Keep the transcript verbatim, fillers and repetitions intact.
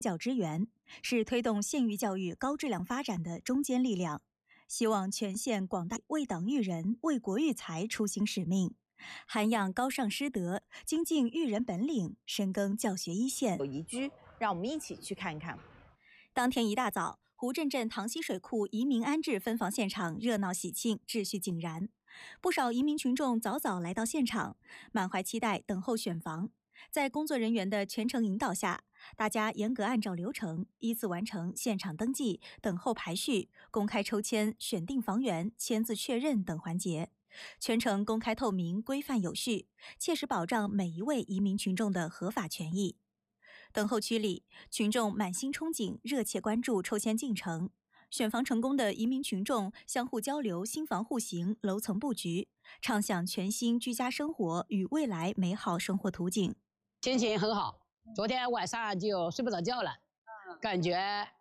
教支援，是推动县域教育高质量发展的中坚力量。希望全县广大为党育人、为国育才初心使命，涵养高尚师德，精进育人本领，深耕教学一线。 有宜居，让我们一起去看看。 当天一大早，湖镇镇塘溪水库移民安置分房现场热闹喜庆，秩序井然。不少移民群众早早来到现场，满怀期待等候选房。在工作人员的全程引导下，大家严格按照流程依次完成现场登记、等候排序、公开抽签、选定房源、签字确认等环节，全程公开透明、规范有序，切实保障每一位移民群众的合法权益。等候区里，群众满心憧憬，热切关注抽签进程。选房成功的移民群众相互交流新房户型、楼层布局，畅想全新居家生活与未来美好生活图景。 心情很好，昨天晚上就睡不着觉了，感觉